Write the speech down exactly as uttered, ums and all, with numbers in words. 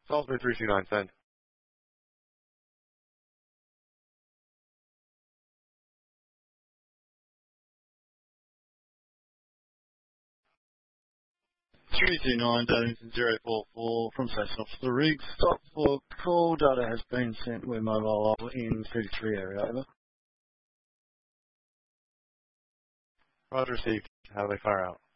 Salisbury three two nine, send. three two nine, Datington zero four four from Station Officer Riggs. Stop for call. Data has been sent. We're mobile in thirty-three area. Over. Roger received. How do they fire out?